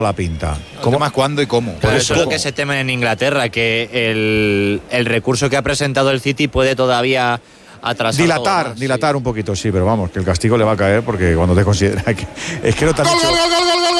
la pinta. ¿Cómo más cuándo y cómo? Por eso es lo que se teme en Inglaterra, que el recurso que ha presentado el City puede todavía atrasar. Dilatar un poquito, sí, pero vamos, que el castigo le va a caer porque cuando te considera que es que no te han dicho.